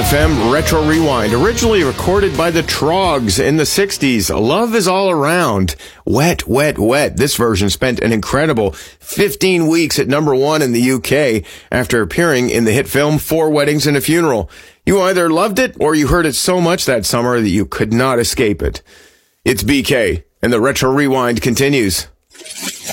FM Retro Rewind, originally recorded by the Troggs in the 60s. Love is All Around. Wet, wet, wet. This version spent an incredible 15 weeks at number 1 in the UK after appearing in the hit film Four Weddings and a Funeral. You either loved it or you heard it so much that summer that you could not escape it. It's BK, and the Retro Rewind continues.